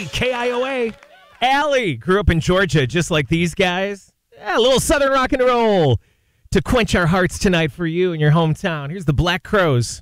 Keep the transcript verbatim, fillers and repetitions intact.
ninety K I O A. Allie grew up in Georgia just like these guys. Yeah, a little Southern rock and roll to quench our hearts tonight for you in your hometown. Here's the Black Crowes.